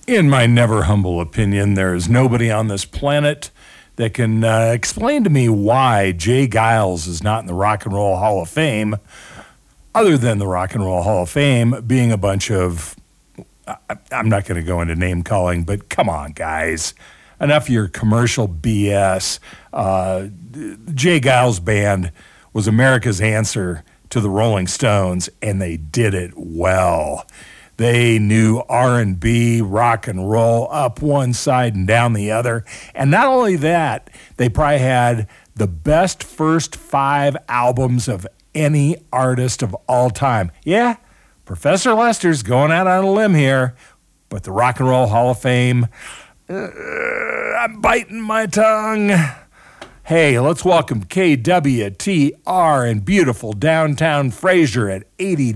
In my never humble opinion, there is nobody on this planet that can explain to me why Jay Giles is not in the Rock and Roll Hall of Fame, other than the Rock and Roll Hall of Fame being a bunch of, I'm not going to go into name calling, but come on, guys. Enough of your commercial BS. Jay Giles Band was America's answer to the Rolling Stones, and they did it well. They knew R&B, rock and roll, up one side and down the other. And not only that, they probably had the best first 5 albums of any artist of all time. Yeah, Professor Lester's going out on a limb here, but the Rock and Roll Hall of Fame, I'm biting my tongue. Hey, let's welcome KWTR in beautiful downtown Fraser at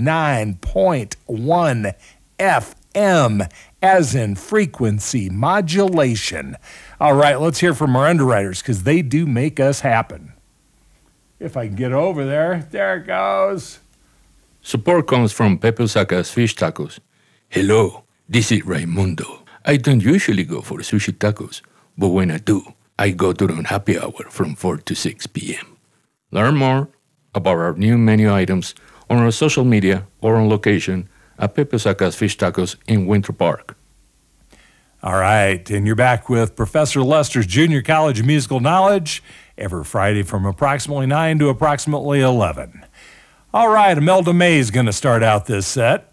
89.1 FM, as in frequency modulation. All right, let's hear from our underwriters because they do make us happen. If I can get over there. There it goes. Support comes from Pepe Osaka's Fish Tacos. Hello, this is Raimundo. I don't usually go for sushi tacos, but when I do, I go during happy hour from 4 to 6 p.m. Learn more about our new menu items on our social media or on location at Pepe Osaka's Fish Tacos in Winter Park. All right, and you're back with Professor Lester's Junior College of Musical Knowledge every Friday from approximately 9 to approximately 11. All right, Imelda May is going to start out this set.